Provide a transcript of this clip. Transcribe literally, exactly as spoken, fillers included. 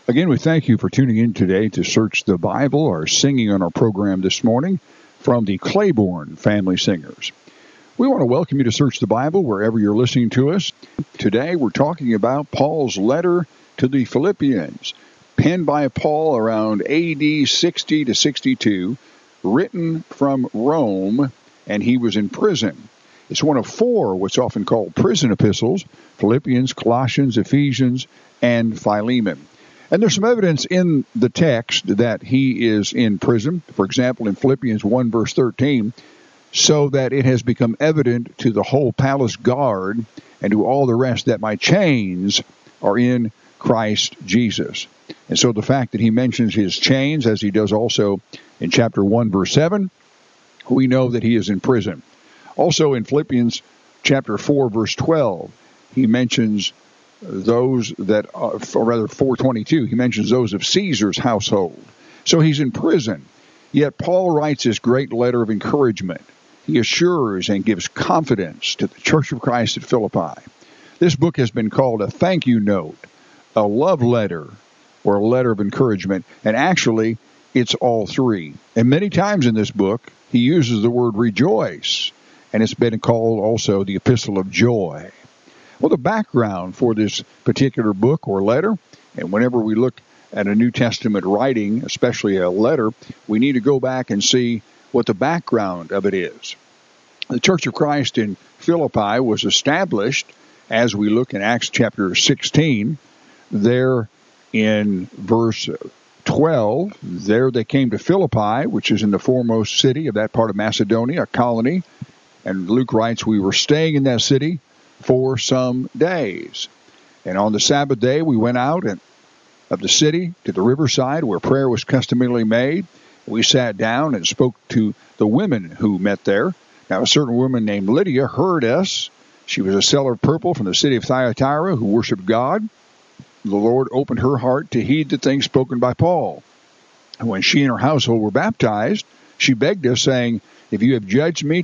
Again, we thank you for tuning in today to Search the Bible, or singing on our program this morning from the Claiborne Family Singers. We want to welcome you to Search the Bible wherever you're listening to us. Today we're talking about Paul's letter to the Philippians, penned by Paul around A D sixty to sixty-two, written from Rome, and he was in prison. It's one of four what's often called prison epistles: Philippians, Colossians, Ephesians, and Philemon. And there's some evidence in the text that he is in prison. For example, in Philippians one, verse thirteen, so that it has become evident to the whole palace guard and to all the rest that my chains are in Christ Jesus. And so the fact that he mentions his chains, as he does also in chapter one, verse seven, we know that he is in prison. Also in Philippians chapter four, verse twelve, he mentions those that, uh, or rather four twenty-two, he mentions those of Caesar's household. So he's in prison. Yet Paul writes this great letter of encouragement. He assures and gives confidence to the Church of Christ at Philippi. This book has been called a thank you note, a love letter, or a letter of encouragement. And actually, it's all three. And many times in this book, he uses the word rejoice. And it's been called also the Epistle of Joy. Well, the background for this particular book or letter, and whenever we look at a New Testament writing, especially a letter, we need to go back and see what the background of it is. The Church of Christ in Philippi was established, as we look in Acts chapter sixteen, there in verse twelve, there they came to Philippi, which is in the foremost city of that part of Macedonia, a colony. And Luke writes, we were staying in that city for some days. And on the Sabbath day, we went out and, of the city to the riverside where prayer was customarily made. We sat down and spoke to the women who met there. Now, a certain woman named Lydia heard us. She was a seller of purple from the city of Thyatira who worshiped God. The Lord opened her heart to heed the things spoken by Paul. And when she and her household were baptized, she begged us, saying, if you have judged me